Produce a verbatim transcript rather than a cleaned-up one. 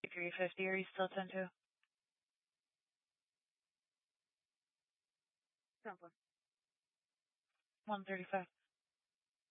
three fifty, are you still ten two? one thirty-five.